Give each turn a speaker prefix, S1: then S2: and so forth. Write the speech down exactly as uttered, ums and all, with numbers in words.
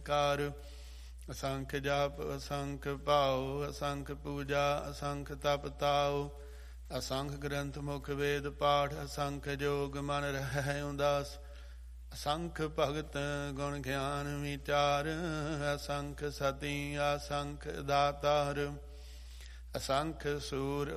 S1: ਨਮਸਕਾਰ। ਅਸੰਖ ਜਾਪ ਅਸੰਖ ਭਾਉ, ਅਸੰਖ ਪੂਜਾ ਅਸੰਖ ਤਪ ਤਾਉ, ਅਸੰਖ ਗ੍ਰੰਥ ਮੁਖ ਵੇਦ ਪਾਠ, ਅਸੰਖ ਜੋਗ ਮਨ ਰਹਿ ਉਦਾਸ, ਅਸੰਖ ਭਗਤ ਗੁਣ ਗਿਆਨ ਵਿਚਾਰ, ਅਸੰਖ ਸਤੀ ਅਸੰਖ ਦਾਤਾਰ, ਅਸੰਖ ਸੂਰ